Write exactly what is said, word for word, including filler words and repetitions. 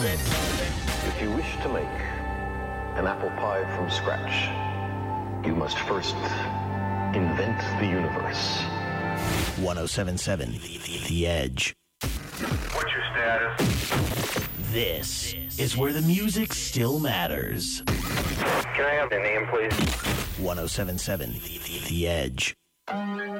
If you wish to make an apple pie from scratch, you must first invent the universe. one oh seven point seven The, the Edge. What's your status? This is where the music still matters. Can I have the name, please? one oh seven point seven The, the Edge.